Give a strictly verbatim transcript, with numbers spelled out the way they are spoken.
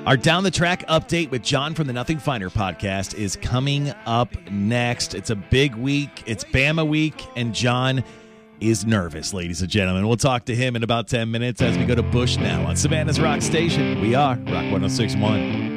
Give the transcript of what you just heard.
Our Down the Track update with John from the Nothing Finer podcast is coming up next. It's a big week. It's Bama week, and John is nervous, ladies and gentlemen. We'll talk to him in about ten minutes as we go to Bush now on Savannah's Rock Station. We are Rock one oh six point one.